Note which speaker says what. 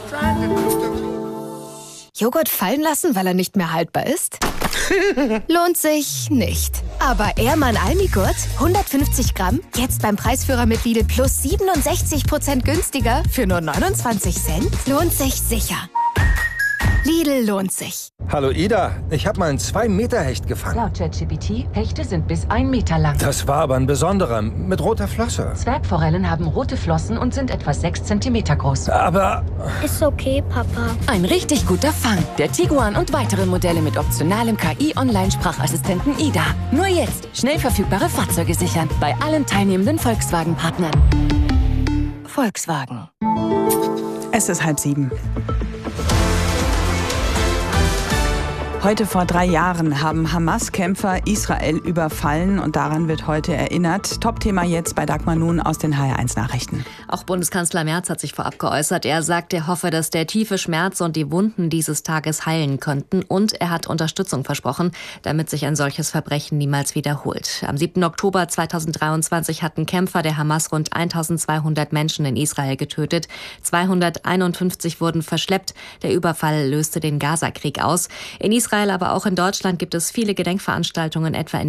Speaker 1: Joghurt fallen lassen, weil er nicht mehr haltbar ist? Lohnt sich nicht. Aber Ehrmann Almigurt, 150 Gramm, jetzt beim Preisführer mit Lidl plus 67% günstiger für nur 29 Cent? Lohnt sich sicher. Lidl lohnt sich.
Speaker 2: Hallo Ida, ich habe mal einen 2-Meter-Hecht gefangen.
Speaker 3: Laut ChatGPT, Hechte sind bis 1 Meter lang.
Speaker 2: Das war aber ein besonderer, mit roter Flosse.
Speaker 3: Zwergforellen haben rote Flossen und sind etwa 6 Zentimeter groß.
Speaker 2: Aber...
Speaker 4: Ist okay, Papa.
Speaker 5: Ein richtig guter Fang. Der Tiguan und weitere Modelle mit optionalem KI-Online-Sprachassistenten Ida. Nur jetzt schnell verfügbare Fahrzeuge sichern. Bei allen teilnehmenden Volkswagen-Partnern. Volkswagen.
Speaker 6: Es ist 6:30. Heute vor 3 Jahren haben Hamas-Kämpfer Israel überfallen und daran wird heute erinnert. Top-Thema jetzt bei Dagmar Nun aus den HR1-Nachrichten.
Speaker 7: Auch Bundeskanzler Merz hat sich vorab geäußert. Er sagt, er hoffe, dass der tiefe Schmerz und die Wunden dieses Tages heilen könnten. Und er hat Unterstützung versprochen, damit sich ein solches Verbrechen niemals wiederholt. Am 7. Oktober 2023 hatten Kämpfer der Hamas rund 1200 Menschen in Israel getötet. 251 wurden verschleppt. Der Überfall löste den Gaza-Krieg aus. In Israel, aber auch in Deutschland gibt es viele Gedenkveranstaltungen, etwa in